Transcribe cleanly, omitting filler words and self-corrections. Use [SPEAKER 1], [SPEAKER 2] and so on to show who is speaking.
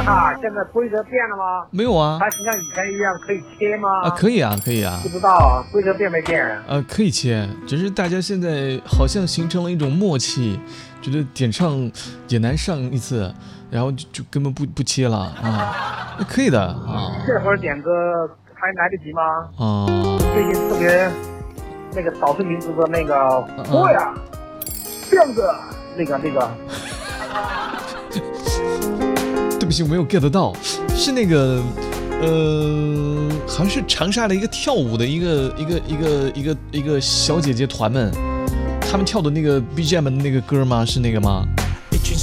[SPEAKER 1] 啊，现在规则变了吗？
[SPEAKER 2] 没有啊。
[SPEAKER 1] 还是像以前一样可以切吗？
[SPEAKER 2] 啊，可以啊，可以啊。
[SPEAKER 1] 不知道啊，规则变没变？
[SPEAKER 2] 可以切，只是大家现在好像形成了一种默契，觉得点唱也难上一次，然后就根本不切了啊。可以的啊。
[SPEAKER 1] 这会儿点歌还来得及吗？
[SPEAKER 2] 啊。
[SPEAKER 1] 最近特别那个导致名字的那个我呀，这样子那个。
[SPEAKER 2] 对不起，我没有 get 到，是那个好像是长沙的一个跳舞的一个小姐姐团们，他们跳的那个 BGM 的那个歌吗？是那个吗？